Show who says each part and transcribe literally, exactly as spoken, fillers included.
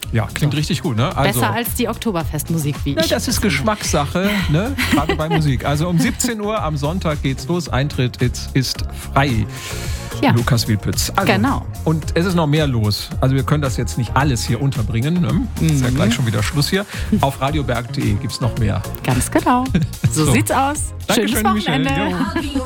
Speaker 1: Ja, klingt so. Richtig gut, ne?
Speaker 2: Also, besser als die Oktoberfestmusik, wie
Speaker 1: ja,
Speaker 2: ich.
Speaker 1: Das ist Geschmackssache, ne? Gerade bei Musik. Also um siebzehn Uhr am Sonntag geht's los. Eintritt ist, ist frei. Ja. Lukas Wilpitz. Also,
Speaker 2: genau.
Speaker 1: Und es ist noch mehr los. Also wir können das jetzt nicht alles hier unterbringen. Ne? Mhm. Ist ja gleich schon wieder Schluss hier. Auf radioberg punkt de gibt es noch mehr.
Speaker 2: Ganz genau. So, so. sieht's aus.
Speaker 1: Dankeschön,
Speaker 2: Schönes Wochenende.
Speaker 1: Michelle.